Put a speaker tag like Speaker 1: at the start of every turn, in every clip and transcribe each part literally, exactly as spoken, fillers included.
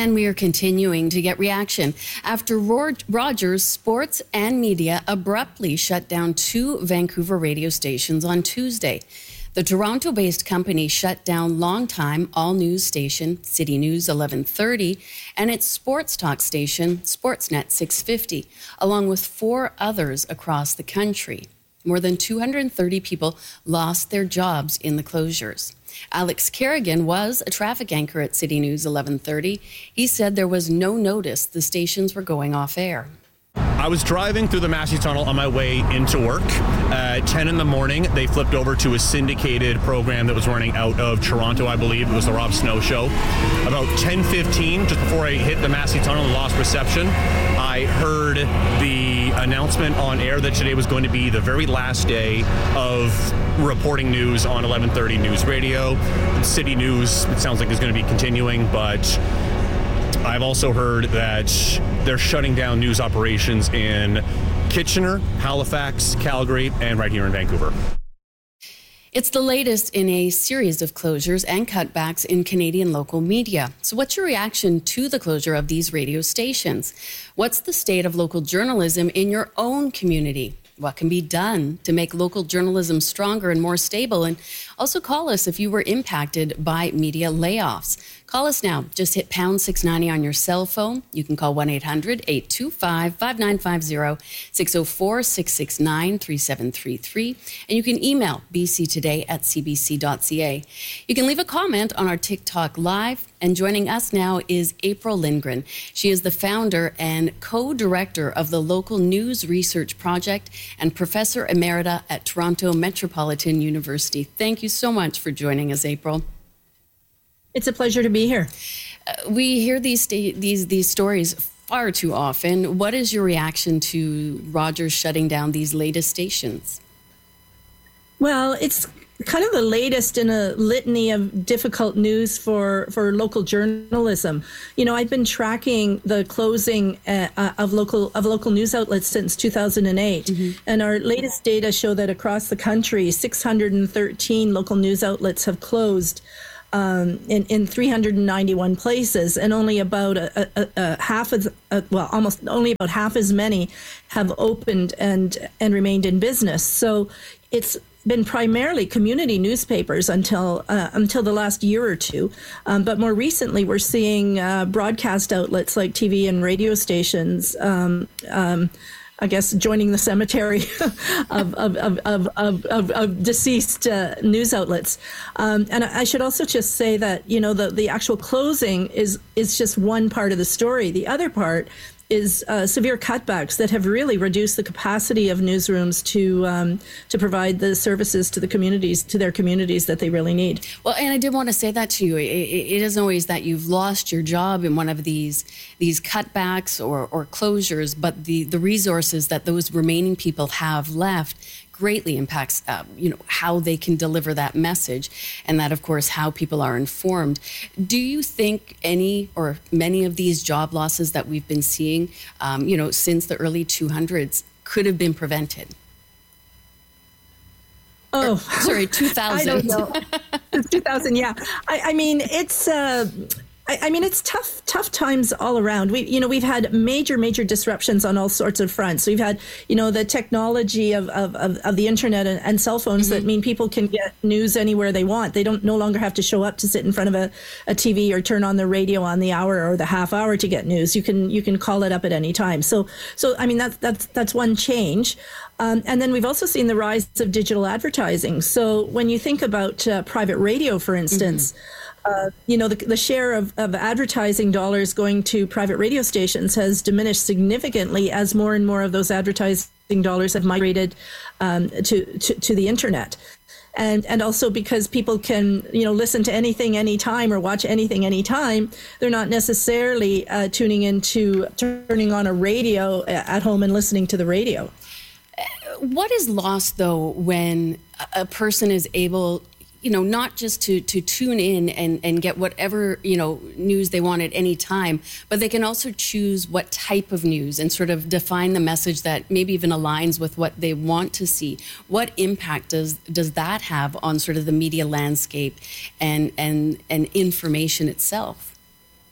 Speaker 1: And we are continuing to get reaction after Rogers Sports and Media abruptly shut down two Vancouver radio stations on Tuesday. The Toronto-based company shut down longtime all-news station City News eleven thirty and its sports talk station Sportsnet six fifty, along with four others across the country. More than two hundred thirty people lost their jobs in the closures. Alex Kerrigan was a traffic anchor at City News eleven thirty. He said there was no notice the stations were going off air.
Speaker 2: I was driving through the Massey Tunnel on my way into work. Uh, at ten in the morning, they flipped over to a syndicated program that was running out of Toronto, I believe. It was the Rob Snow Show. About ten fifteen, just before I hit the Massey Tunnel and lost reception, I heard the announcement on air that today was going to be the very last day of reporting news on eleven thirty News Radio. City News, it sounds like, is going to be continuing, but I've also heard that they're shutting down news operations in Kitchener, Halifax, Calgary, and right here in Vancouver.
Speaker 1: It's the latest in a series of closures and cutbacks in Canadian local media. So what's your reaction to the closure of these radio stations? What's the state of local journalism in your own community? What can be done to make local journalism stronger and more stable? And also call us if you were impacted by media layoffs. Call us now. Just hit pound six ninety on your cell phone. You can call one eight hundred eight two five five nine five zero, six oh four six six nine three seven three three. And you can email b c today at c b c dot c a. You can leave a comment on our TikTok Live. And joining us now is April Lindgren. She is the founder and co-director of the Local News Research Project and professor emerita at Toronto Metropolitan University. Thank you so much for joining us, April.
Speaker 3: It's a pleasure to be here.
Speaker 1: Uh, we hear these sta- these these stories far too often. What is your reaction to Rogers shutting down these latest stations?
Speaker 3: Well, it's kind of the latest in a litany of difficult news for, for local journalism. You know, I've been tracking the closing uh, of local of local news outlets since two thousand eight, mm-hmm. and our latest data show that across the country, six hundred thirteen local news outlets have closed. Um, in, in three hundred ninety-one places, and only about a, a, a half as uh, well, almost only about half as many have opened and and remained in business. So it's been primarily community newspapers until uh, until the last year or two, um, but more recently we're seeing uh, broadcast outlets like T V and radio stations. Um, um, I guess joining the cemetery of, of, of, of, of, of, of deceased uh, news outlets. Um, and I should also just say that, you know, the, the actual closing is, is just one part of the story. The other part is uh, severe cutbacks that have really reduced the capacity of newsrooms to um, to provide the services to the communities, to their communities that they really need.
Speaker 1: Well, and I did want to say that to you. It, it isn't always that you've lost your job in one of these these cutbacks or, or closures, but the, the resources that those remaining people have left greatly impacts, uh, you know, how they can deliver that message, and that, of course, how people are informed. Do you think any or many of these job losses that we've been seeing, um, you know, since the early two hundreds could have been prevented?
Speaker 3: Oh,
Speaker 1: or, sorry, two thousand.
Speaker 3: I don't know. two thousand, yeah. I, I mean, it's. Uh, I, I mean, it's tough, tough times all around. We, you know, we've had major, major disruptions on all sorts of fronts. We've had, you know, the technology of of, of, of the internet and, and cell phones mm-hmm. that mean people can get news anywhere they want. They don't no longer have to show up to sit in front of a, a T V or turn on the radio on the hour or the half hour to get news. You can you can call it up at any time. So so I mean that's that's that's one change. Um, and then we've also seen the rise of digital advertising. So when you think about uh, private radio, for instance. Mm-hmm. Uh, you know, the, the share of, of advertising dollars going to private radio stations has diminished significantly as more and more of those advertising dollars have migrated um, to, to, to the internet. And and also because people can, you know, listen to anything, anytime, or watch anything, anytime, they're not necessarily uh, tuning into turning on a radio at home and listening to the radio.
Speaker 1: What is lost, though, when a person is able, you know, not just to, to tune in and, and get whatever, you know, news they want at any time, but they can also choose what type of news and sort of define the message that maybe even aligns with what they want to see. What impact does does that have on sort of the media landscape and and, and information itself?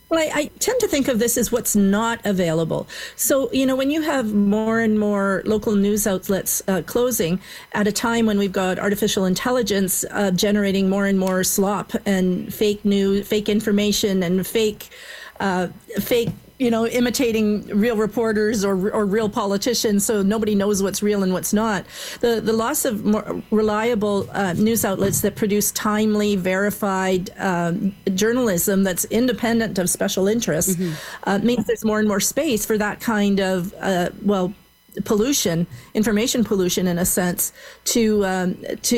Speaker 3: Well, I, I tend to think of this as what's not available. So, you know, when you have more and more local news outlets uh, closing at a time when we've got artificial intelligence uh, generating more and more slop and fake news, fake information and fake, uh, fake, you know, imitating real reporters or or real politicians, so nobody knows what's real and what's not. The the loss of more reliable uh, news outlets that produce timely, verified um, journalism that's independent of special interests mm-hmm. uh, means there's more and more space for that kind of, uh, well, pollution, information pollution, in a sense, to um,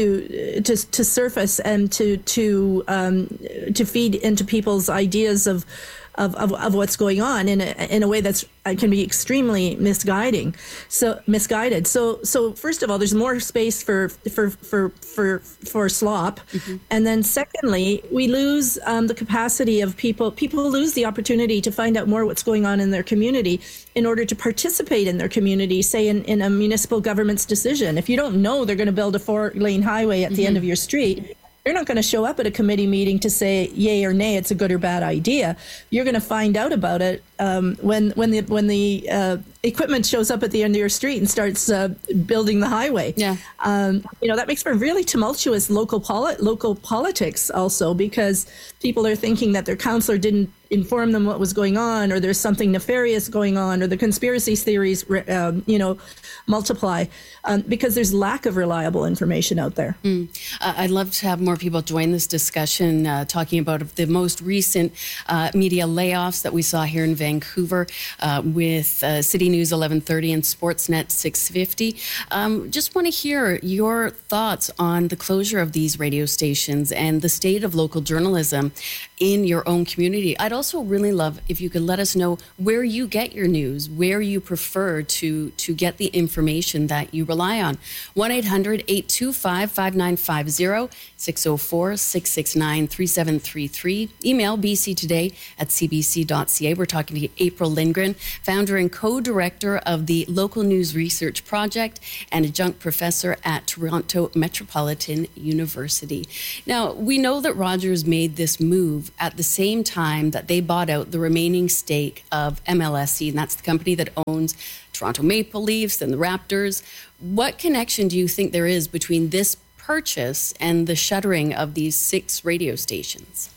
Speaker 3: to to to surface and to to um, to feed into people's ideas of. Of, of, of what's going on in a, in a way that's uh, can be extremely misguiding, so misguided. So so first of all, there's more space for for for for for slop, mm-hmm. and then secondly, we lose um, the capacity of people. People lose the opportunity to find out more what's going on in their community in order to participate in their community. Say in, in a municipal government's decision, if you don't know they're going to build a four-lane highway at mm-hmm. the end of your street, you're not going to show up at a committee meeting to say yay or nay, it's a good or bad idea. You're going to find out about it um, when when the when the uh, equipment shows up at the end of your street and starts uh, building the highway. Yeah, um, you know that makes for really tumultuous local poli- local politics also, because people are thinking that their councillor didn't inform them what was going on, or there's something nefarious going on, or the conspiracy theories, um, you know, multiply um, because there's lack of reliable information out there.
Speaker 1: Mm. Uh, I'd love to have more people join this discussion, uh, talking about the most recent uh, media layoffs that we saw here in Vancouver uh, with uh, City News eleven thirty and Sportsnet six fifty. Um, just want to hear your thoughts on the closure of these radio stations and the state of local journalism in your own community. I'd also really love if you could let us know where you get your news, where you prefer to to get the information that you rely on. one eight hundred eight two five five nine five zero, six oh four six six nine three seven three three. Email b c today at c b c dot c a. We're talking to April Lindgren, founder and co-director of the Local News Research Project and adjunct professor at Toronto Metropolitan University. Now, we know that Rogers made this move at the same time that they bought out the remaining stake of M L S E, and that's the company that owns Toronto Maple Leafs and the Raptors. What connection do you think there is between this purchase and the shuttering of these six radio stations?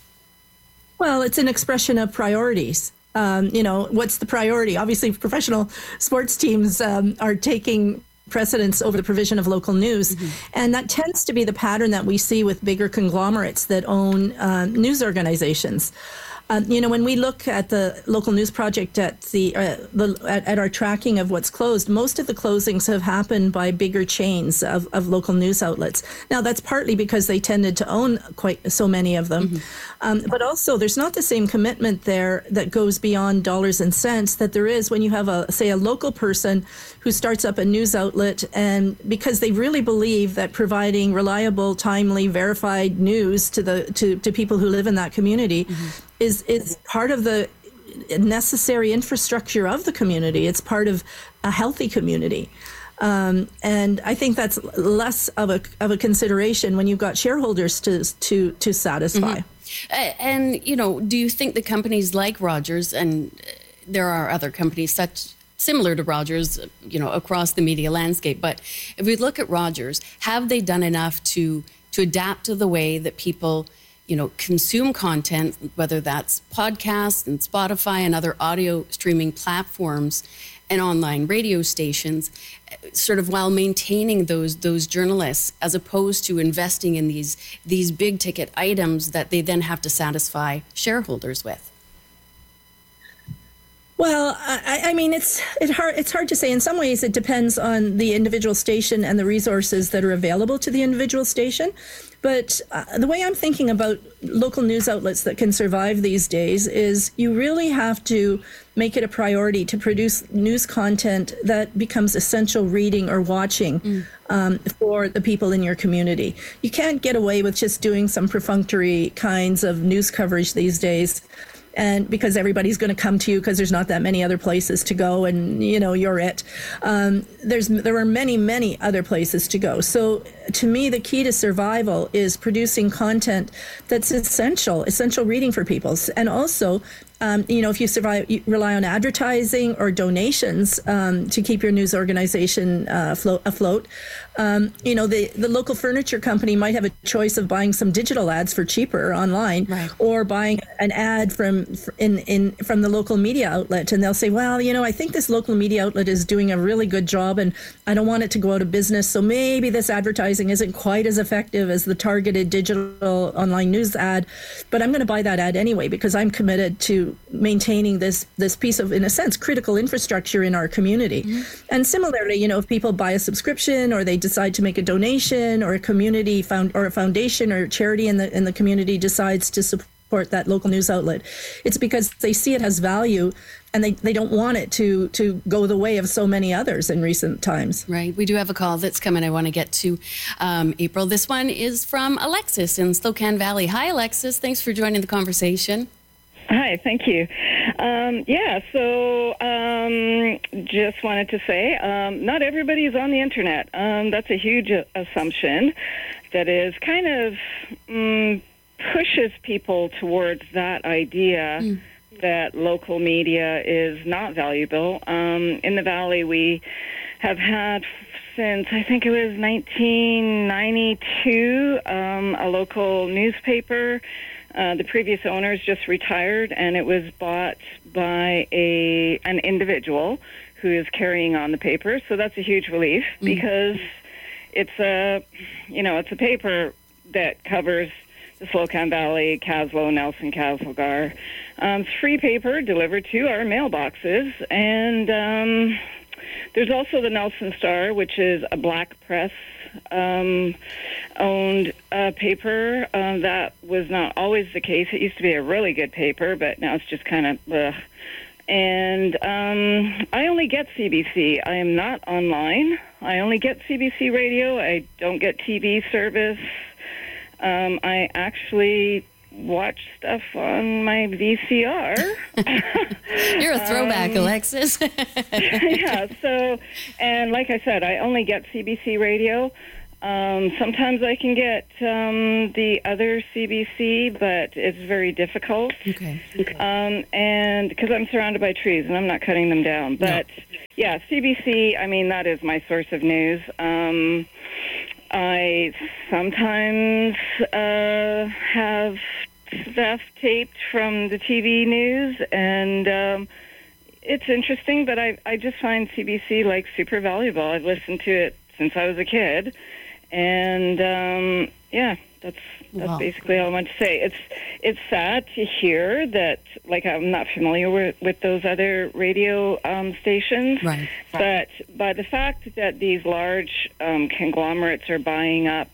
Speaker 3: Well, it's an expression of priorities. Um, you know, what's the priority? Obviously, professional sports teams um, are taking precedence over the provision of local news. Mm-hmm. And that tends to be the pattern that we see with bigger conglomerates that own uh, news organizations. Uh, you know, when we look at the Local News Project at the, uh, the at, at our tracking of what's closed, most of the closings have happened by bigger chains of, of local news outlets. Now, that's partly because they tended to own quite so many of them. Mm-hmm. Um, but also, there's not the same commitment there that goes beyond dollars and cents that there is when you have, a say, a local person who starts up a news outlet, and because they really believe that providing reliable, timely, verified news to the to, to people who live in that community mm-hmm. is is part of the necessary infrastructure of the community. It's part of a healthy community. Um, and I think that's less of a of a consideration when you've got shareholders to to to satisfy.
Speaker 1: Mm-hmm. Uh, and, you know, do you think that companies like Rogers, and there are other companies such similar to Rogers, you know, across the media landscape, but if we look at Rogers, have they done enough to to adapt to the way that people, you know, consume content, whether that's podcasts and Spotify and other audio streaming platforms and online radio stations, sort of while maintaining those those journalists, as opposed to investing in these these big ticket items that they then have to satisfy shareholders with?
Speaker 3: Well, I, I mean, it's it hard, it's hard to say. In some ways, it depends on the individual station and the resources that are available to the individual station. But uh, the way I'm thinking about local news outlets that can survive these days is you really have to make it a priority to produce news content that becomes essential reading or watching mm. um, for the people in your community. You can't get away with just doing some perfunctory kinds of news coverage these days. And because everybody's going to come to you because there's not that many other places to go, and you know you're it. Um, there's there are many many other places to go. So to me, the key to survival is producing content that's essential, essential reading for people, and also Um, you know, if you, survive, you rely on advertising or donations um, to keep your news organization uh, afloat, afloat um, you know, the, the local furniture company might have a choice of buying some digital ads for cheaper online, right, or buying an ad from in, in from the local media outlet. And they'll say, well, you know, I think this local media outlet is doing a really good job and I don't want it to go out of business. So maybe this advertising isn't quite as effective as the targeted digital online news ad, but I'm going to buy that ad anyway because I'm committed to maintaining this this piece of, in a sense, critical infrastructure in our community. Mm-hmm. And similarly, you know, if people buy a subscription or they decide to make a donation, or a community found or a foundation or charity in the in the community decides to support that local news outlet, it's because they see it has value and they, they don't want it to to go the way of so many others in recent times.
Speaker 1: Right. We do have a call that's coming I want to get to, um, April. This one is from Alexis in Slocan Valley. Hi, Alexis. Thanks for joining the conversation.
Speaker 4: Hi, thank you. Um, yeah, so um, just wanted to say, um, not everybody is on the internet. Um, that's a huge assumption that is kind of um, pushes people towards that idea mm. that local media is not valuable. Um, in the Valley, we have had since, I think it was nineteen ninety-two, um, a local newspaper. Uh, the previous owners just retired, and it was bought by a an individual who is carrying on the paper. So that's a huge relief mm-hmm. because it's a, you know, it's a paper that covers the Slocan Valley, Caslow, Nelson, Castlegar. Um, it's free paper delivered to our mailboxes, and um, there's also the Nelson Star, which is a black press Um, owned uh, paper. Uh, that was not always the case. It used to be a really good paper, but now it's just kind of ugh. And um, I only get C B C. I am not online. I only get C B C radio. I don't get T V service. Um, I actually watch stuff on my V C R.
Speaker 1: You're a throwback, um, Alexis.
Speaker 4: Yeah, so, and like I said, I only get C B C radio. Um, sometimes I can get um, the other C B C, but it's very difficult.
Speaker 1: Okay. okay.
Speaker 4: Um, and because I'm surrounded by trees and I'm not cutting them down. But, no. yeah, C B C, I mean, that is my source of news. Um, I sometimes uh, have stuff taped from the T V news, and um, it's interesting, but I, I just find C B C, like, super valuable. I've listened to it since I was a kid, and, um, yeah, that's that's wow. basically all I want to say. It's it's sad to hear that, like, I'm not familiar with, with those other radio um, stations,
Speaker 1: right.
Speaker 4: but by the fact that these large um, conglomerates are buying up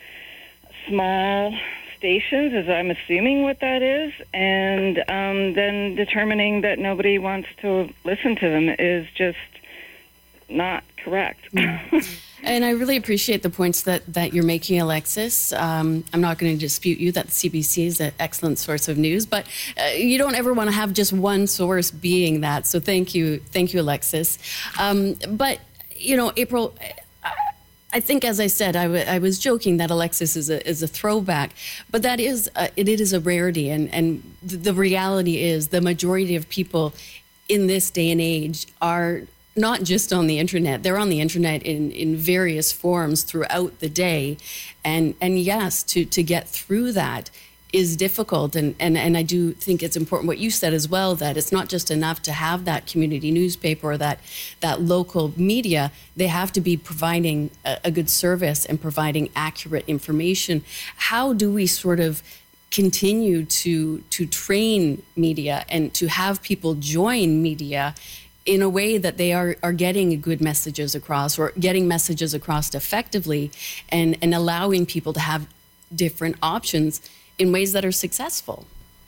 Speaker 4: small stations, as I'm assuming what that is, and um, then determining that nobody wants to listen to them is just not correct.
Speaker 1: Yeah. And I really appreciate the points that, that you're making, Alexis. Um, I'm not going to dispute you that the C B C is an excellent source of news, but uh, you don't ever want to have just one source being that. So thank you. Thank you, Alexis. Um, but, you know, April, I think, as I said, I, w- I was joking that Alexis is a is a throwback, but that is a, it, it is a rarity, and and the reality is the majority of people in this day and age are not just on the internet; they're on the internet in, in various forms throughout the day, and and yes, to to get through that is difficult, and, and, and I do think it's important what you said as well, that it's not just enough to have that community newspaper or that that local media. They have to be providing a, a good service and providing accurate information. How do we sort of continue to to train media and to have people join media in a way that they are, are getting good messages across, or getting messages across effectively, and, and allowing people to have different options in ways that are successful?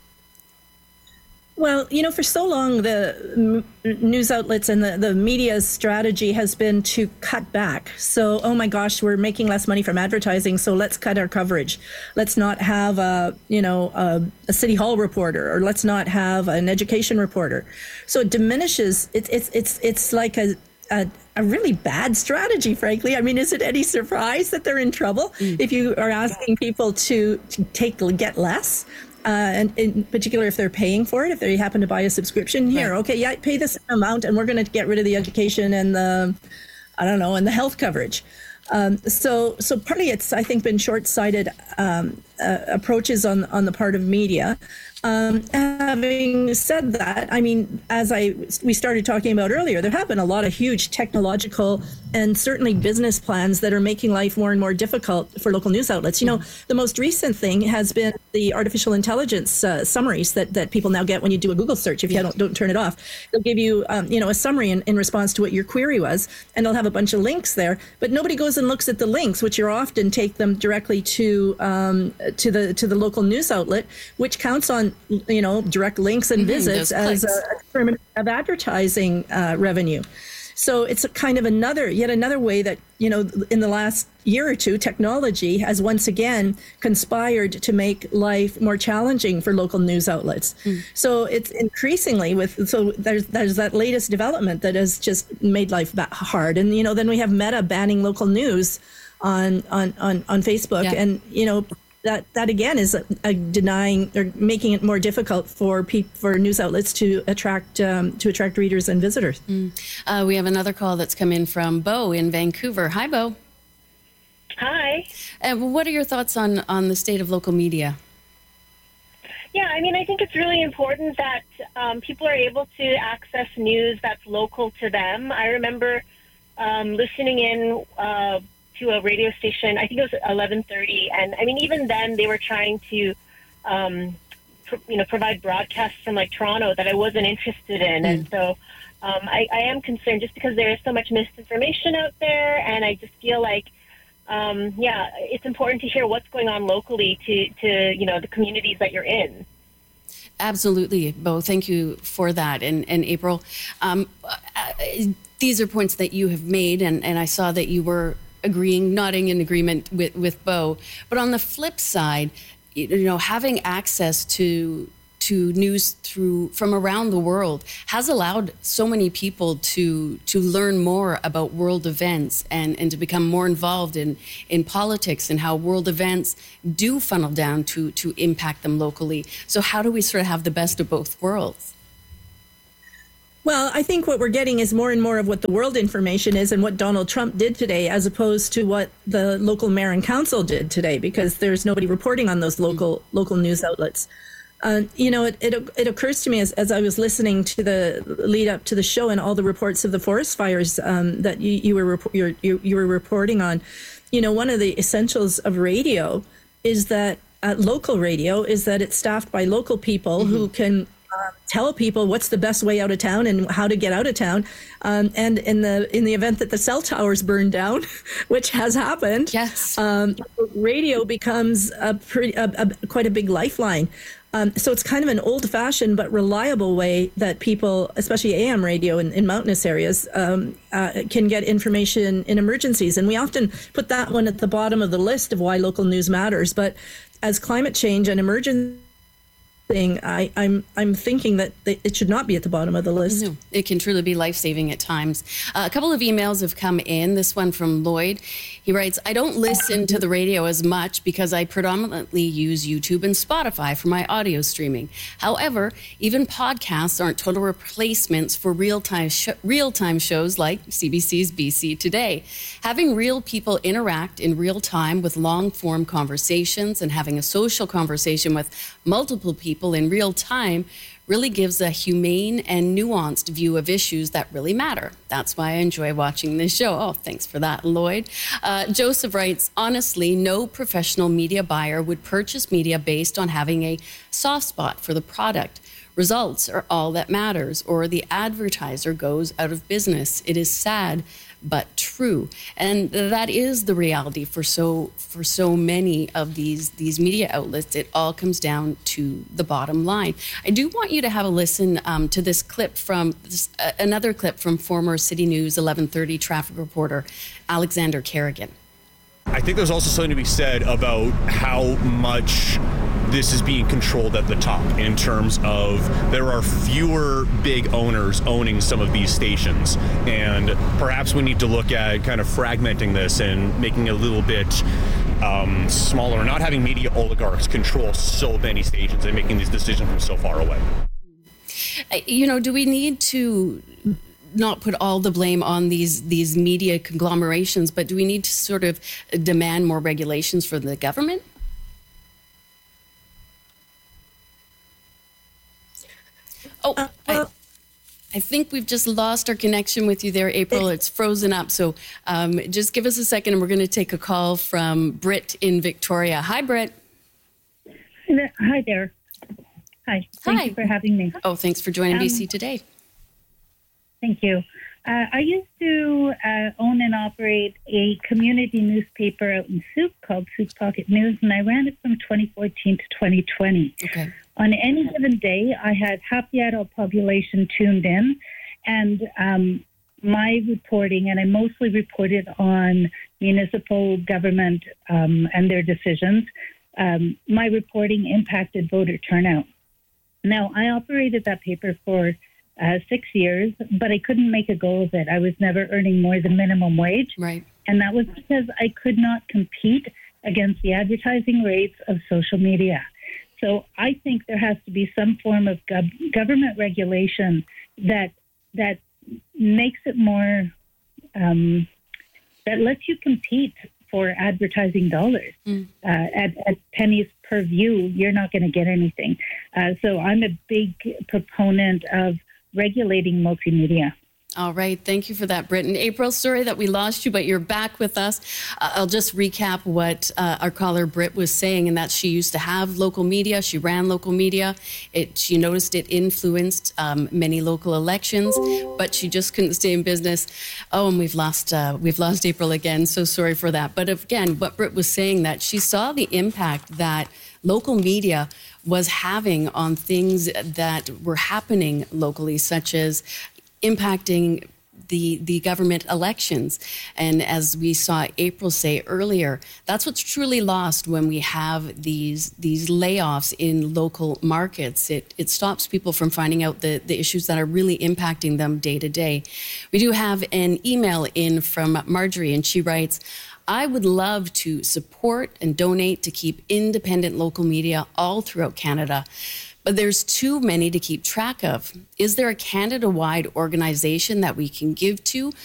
Speaker 3: Well, you know, for so long, the m- news outlets and the, the media's strategy has been to cut back. So, oh my gosh, we're making less money from advertising, so let's cut our coverage. Let's not have a, you know, a, a city hall reporter, or let's not have an education reporter. So it diminishes. It's it's it's it's like a a, a really bad strategy, frankly. I mean, is it any surprise that they're in trouble mm. if you are asking people to, to take get less? Uh, and in particular, if they're paying for it, if they happen to buy a subscription here, right. okay, yeah, pay this amount and we're going to get rid of the education and the, I don't know, and the health coverage. Um, so, so partly it's, I think, been short-sighted um, uh, approaches on on the part of media. Um, having said that, I mean, as I we started talking about earlier, there have been a lot of huge technological and certainly business plans that are making life more and more difficult for local news outlets. You know, the most recent thing has been the artificial intelligence uh, summaries that, that people now get when you do a Google search. If you don't, don't turn it off, they'll give you, um, you know, a summary in, in response to what your query was, and they'll have a bunch of links there. But nobody goes and looks at the links, which are often take them directly to um, to the to the local news outlet, which counts on, you know, direct links and mm-hmm, visits as a determinant of advertising uh, revenue. So it's a kind of another, yet another way that, you know, in the last year or two, technology has once again conspired to make life more challenging for local news outlets. Mm. So it's increasingly with, so there's there's that latest development that has just made life hard. And, you know, then we have Meta banning local news on on on, on Facebook. Yeah. And, you know, That that again is a, a denying or making it more difficult for pe- for news outlets to attract um, to attract readers and visitors.
Speaker 1: Mm. Uh, we have another call that's come in from Bo in Vancouver. Hi, Bo.
Speaker 5: Hi.
Speaker 1: Uh, what are your thoughts on on the state of local media?
Speaker 5: Yeah, I mean, I think it's really important that um, people are able to access news that's local to them. I remember um, listening in. Uh, to a radio station, I think it was eleven thirty, and I mean, even then they were trying to, um, pr- you know, provide broadcasts from like Toronto that I wasn't interested in, mm. and so um, I, I am concerned just because there is so much misinformation out there, and I just feel like, um, yeah, it's important to hear what's going on locally to, to you know, the communities that you're in.
Speaker 1: Absolutely, Bo. Thank you for that. And, and April, um, uh, these are points that you have made, and, and I saw that you were agreeing, nodding in agreement with, with Bo. But on the flip side, you know, having access to to news through from around the world has allowed so many people to to learn more about world events and, and to become more involved in, in politics and how world events do funnel down to to impact them locally. So how do we sort of have the best of both worlds?
Speaker 3: Well, I think what we're getting is more and more of what the world information is and what Donald Trump did today, as opposed to what the local mayor and council did today, because there's nobody reporting on those local mm-hmm. local news outlets. Uh, you know, it, it it occurs to me as, as I was listening to the lead up to the show and all the reports of the forest fires um, that you, you were rep- you, you, you were reporting on. You know, one of the essentials of radio is that uh, local radio is that it's staffed by local people mm-hmm. who can Uh, tell people what's the best way out of town and how to get out of town. Um, and in the in the event that the cell towers burn down, which has happened,
Speaker 1: yes,
Speaker 3: um, radio becomes a pretty a, a, quite a big lifeline. Um, so it's kind of an old-fashioned but reliable way that people, especially A M radio in, in mountainous areas, um, uh, can get information in emergencies. And we often put that one at the bottom of the list of why local news matters. But as climate change and emergency Thing, I, I'm I'm thinking that it should not be at the bottom of the list.
Speaker 1: No, it can truly be life-saving at times. Uh, a couple of emails have come in. This one from Lloyd. He writes, I don't listen to the radio as much because I predominantly use YouTube and Spotify for my audio streaming. However, even podcasts aren't total replacements for real-time sh- real-time shows like C B C's B C Today. Having real people interact in real time with long-form conversations and having a social conversation with multiple people in real time really gives a humane and nuanced view of issues that really matter. That's why I enjoy watching this show. Oh, thanks for that, Lloyd. Uh, Joseph writes, honestly, no professional media buyer would purchase media based on having a soft spot for the product. Results are all that matters, or the advertiser goes out of business. It is sad, but true. And that is the reality for so for so many of these, these media outlets. It all comes down to the bottom line. I do want you to have a listen um, to this clip from, this, uh, another clip from former City News eleven thirty traffic reporter Alexander Kerrigan.
Speaker 2: I think there's also something to be said about how much this is being controlled at the top in terms of there are fewer big owners owning some of these stations. And perhaps we need to look at kind of fragmenting this and making it a little bit um, smaller, not having media oligarchs control so many stations and making these decisions from so far away.
Speaker 1: You know, do we need to not put all the blame on these these media conglomerations, but do we need to sort of demand more regulations from the government? Oh,
Speaker 3: Uh,
Speaker 1: I, I think we've just lost our connection with you there, April. It's frozen up. So um, just give us a second and we're going to take a call from Britt in Victoria. Hi, Britt.
Speaker 6: Hi there. Hi. Thank
Speaker 1: Hi.
Speaker 6: you for having me.
Speaker 1: Oh, thanks for joining
Speaker 6: Um,
Speaker 1: B C Today.
Speaker 6: Thank you. Uh, I used to uh, own and operate a community newspaper out in Soup called Soup Pocket News, and I ran it from twenty fourteen to twenty twenty.
Speaker 1: Okay.
Speaker 6: On any given day, I had half the adult population tuned in, and um, my reporting, and I mostly reported on municipal government um, and their decisions, um, my reporting impacted voter turnout. Now, I operated that paper for uh, six years, but I couldn't make a go of it. I was never earning more than minimum wage.
Speaker 1: Right.
Speaker 6: And that was because I could not compete against the advertising rates of social media. So I think there has to be some form of gov- government regulation that that makes it more, um, that lets you compete for advertising dollars. Mm. Uh, at, at pennies per view, you're not going to get anything. Uh, so I'm a big proponent of regulating multimedia.
Speaker 1: All right. Thank you for that, Britt. And April, sorry that we lost you, but you're back with us. Uh, I'll just recap what uh, our caller Britt was saying, and that she used to have local media. She ran local media. It, she noticed it influenced um, many local elections, but she just couldn't stay in business. Oh, and we've lost uh, we've lost April again. So sorry for that. But again, what Britt was saying, that she saw the impact that local media was having on things that were happening locally, such as impacting the the government elections. And as we saw April say earlier, that's what's truly lost when we have these these layoffs in local markets. It it stops people from finding out the, the issues that are really impacting them day to day. We do have an email in from Marjorie, and she writes, I would love to support and donate to keep independent local media all throughout Canada, but there's too many to keep track of. Is there a Canada-wide organization that we can give to